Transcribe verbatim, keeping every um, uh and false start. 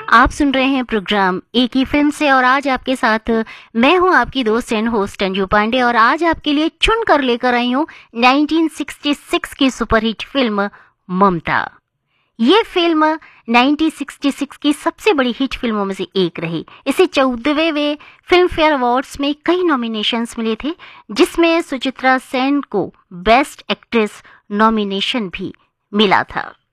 आप सुन रहे हैं प्रोग्राम एक ही फिल्म से और आज आपके साथ मैं हूं आपकी दोस्त एंड होस्ट अंजू पांडे और आज आपके लिए चुन कर लेकर आई हूं नाइनटीन सिक्सटी सिक्स की सुपरहिट फिल्म ममता। ये फिल्म नाइनटीन सिक्सटी सिक्स की सबसे बड़ी हिट फिल्मों में से एक रही। इसे चौदहवें फिल्म फेयर अवार्ड्स में कई नॉमिनेशंस मिले थे, जिसमें सुचित्रा सेन को बेस्ट एक्ट्रेस नॉमिनेशन भी मिला था।